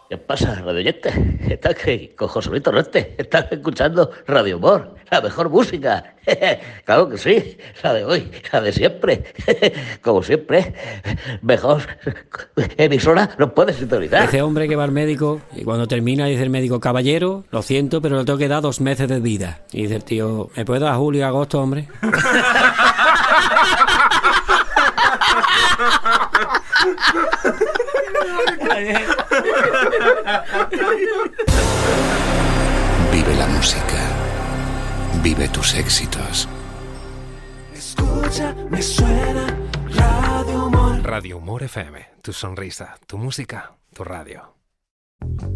¿Qué pasa, radio oyente? Estás que con José Luis Torrente. Estás escuchando Radio Humor, la mejor música. Claro que sí, la de hoy, la de siempre. Como siempre, mejor emisora no puedes sintonizar. Ese hombre que va al médico y cuando termina dice el médico: caballero, lo siento, pero le tengo que dar 2 meses de vida. Y dice el tío: ¿me puedes dar julio y agosto, hombre? Vive la música. Vive tus éxitos. Escucha, me suena Radio Humor. Radio Humor FM. Tu sonrisa, tu música, tu radio.